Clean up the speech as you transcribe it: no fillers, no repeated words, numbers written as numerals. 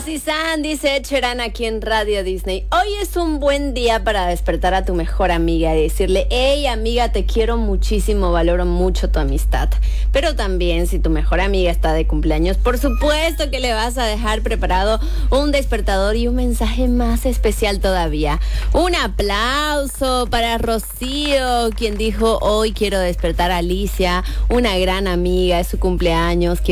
Así San, dice Ed Sheeran aquí en Radio Disney. Hoy es un buen día para despertar a tu mejor amiga y decirle: hey amiga, te quiero muchísimo, valoro mucho tu amistad. Pero también, si tu mejor amiga está de cumpleaños, por supuesto que le vas a dejar preparado un despertador y un mensaje más especial todavía. Un aplauso para Rocío, quien dijo: hoy quiero despertar a Alicia, una gran amiga, es su cumpleaños.